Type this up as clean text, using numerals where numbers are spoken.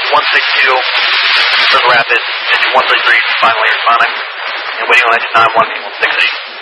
162 for the Rapids, engine 133, finally responding, and waiting on engine 91, people 68.